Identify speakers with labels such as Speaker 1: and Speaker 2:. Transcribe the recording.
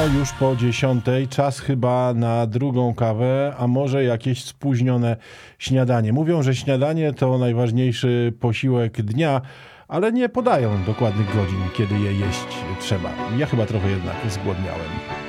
Speaker 1: już po 10, czas chyba na drugą kawę, a może jakieś spóźnione śniadanie. Mówią, że śniadanie to najważniejszy posiłek dnia, ale nie podają dokładnych godzin, kiedy je jeść trzeba. Ja chyba trochę jednak zgłodniałem.